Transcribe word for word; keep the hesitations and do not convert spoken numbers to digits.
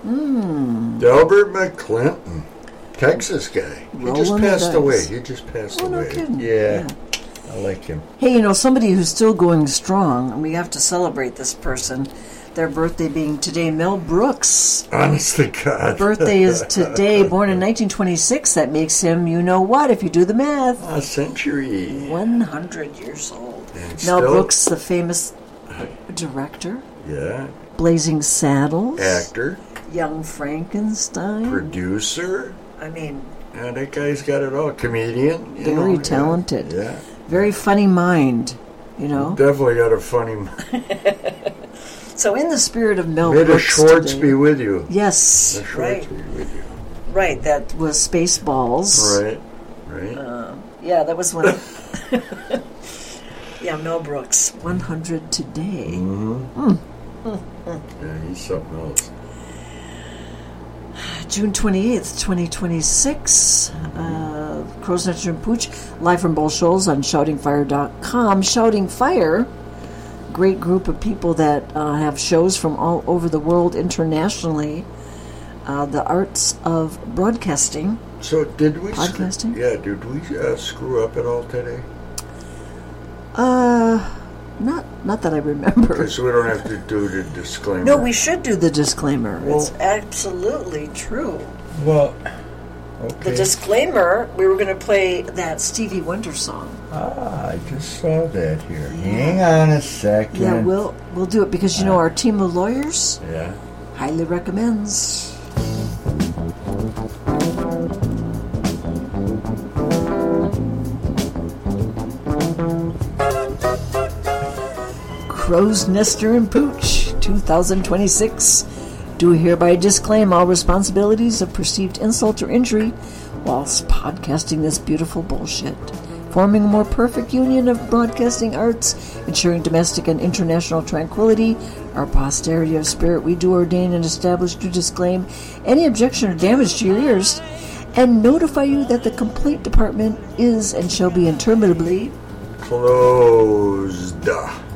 Mm. Delbert McClinton, Texas guy. He Rolling just the passed dice. away. He just passed Oh, no away. kidding. Yeah, Yeah. I like him. Hey, you know, somebody who's still going strong, and we have to celebrate this person, their birthday being today, Mel Brooks. Honest to God. Birthday is today, born in nineteen twenty-six. That makes him, you know what, if you do the math, A century. one hundred years old. And Mel still- Brooks, the famous director, Yeah. Blazing Saddles, Actor, Young Frankenstein. producer. I mean, Yeah, that guy's got it all. Comedian. you very know, talented. Yeah. Very funny mind, you know. Definitely got a funny. So in the spirit of Mel May the Brooks Schwartz today, be with you. yes, The Schwartz right, be with you. right. That was Spaceballs. Right. Right. Uh, yeah, that was one. Yeah, Mel Brooks, one hundred today. Mm-hmm. Yeah, he's something else. June twenty-eighth, twenty twenty-six. Uh, Crow's Nest and Pooch, live from Bull Shoals on shouting fire dot com. Shouting Fire, great group of people that uh, have shows from all over the world internationally. Uh, the arts of broadcasting. So did we? Podcasting? Screw, yeah, did we uh, screw up at all today? Uh, not not that I remember. Because we don't have to do the disclaimer. No, we should do the disclaimer. Well- it's absolutely true. Well, The okay. disclaimer, we were going to play that Stevie Wonder song. ah, I just saw that here. Hang on a second. Yeah, we'll we'll do it because you know our team of lawyers Yeah. highly recommends. Crow's Nester and Pooch, twenty twenty-six. Do hereby disclaim all responsibilities of perceived insult or injury whilst podcasting this beautiful bullshit. Forming a more perfect union of broadcasting arts, ensuring domestic and international tranquility, our posterity of spirit we do ordain and establish to disclaim any objection or damage to your ears, and notify you that the complaint department is and shall be interminably Closed.